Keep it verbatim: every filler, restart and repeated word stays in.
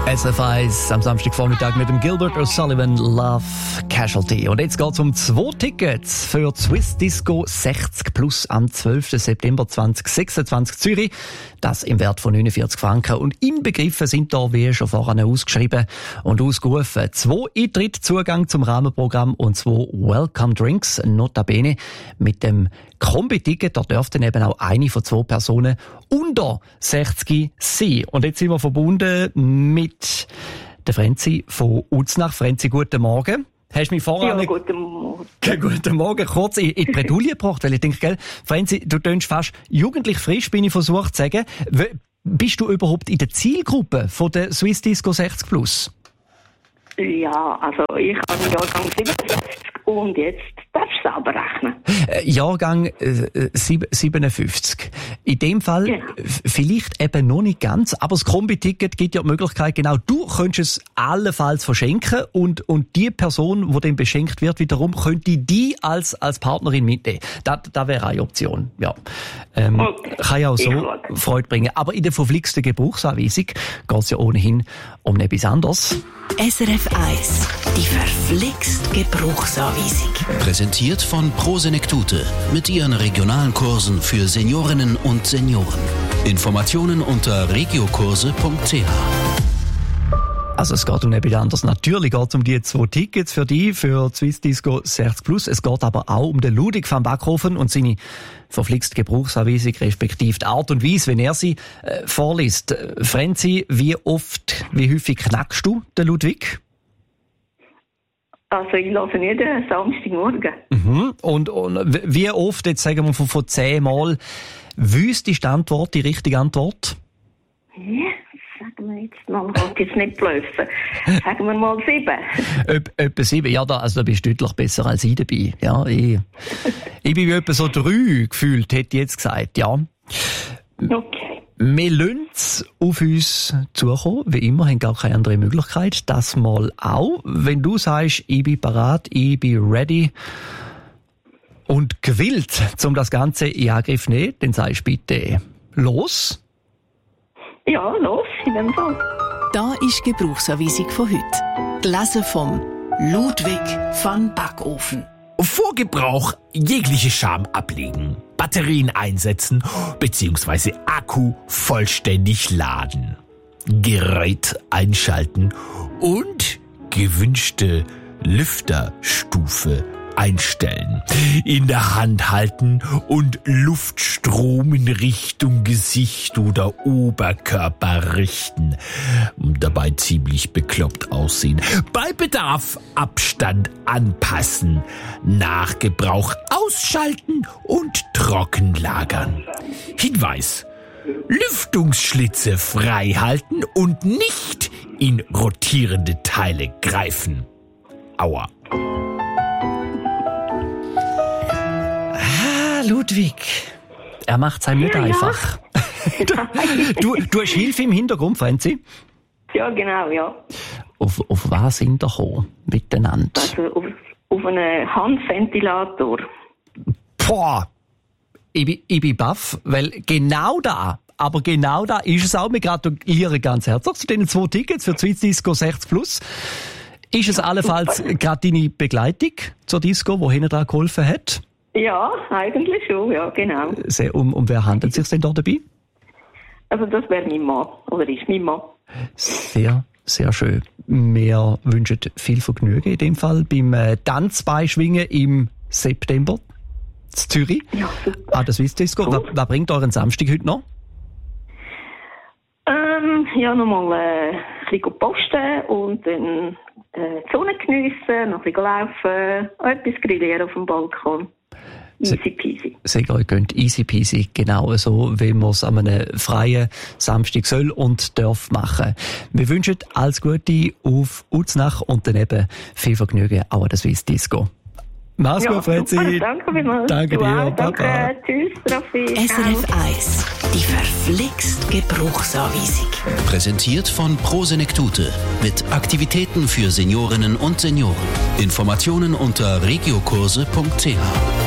S F eins am Samstagvormittag mit dem Gilbert O'Sullivan Love Casualty. Und jetzt geht es um zwei Tickets für die Swiss Disco sechzig plus am zwölften September zweitausendsechsundzwanzig Zürich. Das im Wert von neunundvierzig Franken. Und inbegriffen sind da, wie schon vorhin ausgeschrieben und ausgerufen, zwei Eintritte, Zugang zum Rahmenprogramm und zwei Welcome Drinks, notabene mit dem Kombi-Ticket. Da dürfte eben auch eine von zwei Personen unter sechzig sein. Und jetzt sind wir verbunden mit der Frenzi von Uznach. Frenzi, guten Morgen. Hast du mich vorher... Ja, guten Morgen. Guten Morgen. Kurz in die Bredouille gebracht, weil ich denke, gell, Frenzi, du tönst fast jugendlich frisch, bin ich versucht zu sagen. Bist du überhaupt in der Zielgruppe von der Swiss Disco sechzig plus? Ja, also ich habe den Jahrgang siebenundsechzig und jetzt darfst du selber rechnen. Äh, Jahrgang äh, siebenundfünfzig. In dem Fall ja. f- vielleicht eben noch nicht ganz, aber das Kombi-Ticket gibt ja die Möglichkeit, genau, du könntest es allenfalls verschenken und, und die Person, die dann beschenkt wird, wiederum könnte die als, als Partnerin mitnehmen. Das, das wäre eine Option, ja. Ähm, okay. Kann ja auch so Ich Freude bringen. Aber in der verflixten Gebrauchsanweisung geht es ja ohnehin um etwas anderes. S R F eins, die verflixt Gebrauchsanweisung. Präsentiert von Prosenektute mit ihren regionalen Kursen für Seniorinnen und Senioren. Informationen unter regiokurse punkt c h. Also es geht um etwas anderes. Natürlich geht es um die zwei Tickets für die, für die Swiss Disco sechzig plus. Es geht aber auch um den Ludwig van Backhofen und seine verflixte Gebrauchsanweisung, respektive die Art und Weise, wenn er sie äh, vorliest. Äh, Frenzi, wie oft, wie häufig knackst du den Ludwig? Also ich lasse jeden Samstagmorgen. Mhm. Und, und wie oft, jetzt sagen wir von, von zehn Mal, wüsst ist die Antwort, die richtige Antwort? Ja, sagen wir jetzt mal, ich will jetzt nicht blöffen. Sagen wir mal sieben. Öp, etwa sieben, ja, da, also da bist du deutlich besser als ich dabei. Ja, ich, ich bin wie etwa so drei gefühlt, hätte ich jetzt gesagt, ja. Okay. Wir lassen es auf uns zukommen, wie immer, haben gar keine andere Möglichkeit. Das mal auch. Wenn du sagst, ich bin bereit, ich bin ready und gewillt, um das Ganze in Angriff zu nehmen, dann sagst du bitte los. Ja, los, in dem Fall. Da ist die Gebrauchsanweisung von heute. Gelesen vom Ludwig van Backofen. Vor Gebrauch jegliche Scham ablegen, Batterien einsetzen bzw. Akku vollständig laden, Gerät einschalten und gewünschte Lüfterstufe einstellen, in der Hand halten und Luftstrom in Richtung Gesicht oder Oberkörper richten. Dabei ziemlich bekloppt aussehen. Bei Bedarf Abstand anpassen. Nach Gebrauch ausschalten und trocken lagern. Hinweis: Lüftungsschlitze frei halten und nicht in rotierende Teile greifen. Aua. Ludwig, er macht es einem nicht Ja, einfach. du, du hast Hilfe im Hintergrund, Frenzi? Ja, genau, ja. Auf, auf was sind wir gekommen miteinander? Also auf, auf einen Handventilator. Boah, ich bin, ich bin baff, weil genau da, aber genau da ist es auch. Wir gratulieren ganz herzlich zu den zwei Tickets für die Swiss Disco sechzig plus. Ist es allenfalls gerade deine Begleitung zur Disco, die hinten dran geholfen hat? Ja, eigentlich schon, ja, genau. Um, um wer handelt es sich denn da dabei? Also das wäre mein Mann, oder ist mein Mann. Sehr, sehr schön. Wir wünschen viel Vergnügen in dem Fall beim äh, Tanzbeischwingen im September in Zürich. Ja, super. Ah, das Swiss Disco. Cool. Was, was bringt euren Samstag heute noch? Ähm, ja, nochmal äh, ein bisschen posten und dann äh, die Sonne geniessen, noch ein bisschen laufen, etwas grillieren auf dem Balkon. Easy peasy. Sehr euch gönnt easy peasy, genau so, wie man es an einem freien Samstag soll und darf machen. Wir wünschen alles Gute auf Uznach und daneben viel Vergnügen auch an der Swiss Disco. Mach's Ja, gut, Frenzi. super, danke vielmals. Danke Du dir, auch, Papa. danke. Tschüss, Raffi. S R F Ciao. eins, die verflixt Gebrauchsanweisung. Präsentiert von Prosenektute mit Aktivitäten für Seniorinnen und Senioren. Informationen unter regiokurse punkt c h.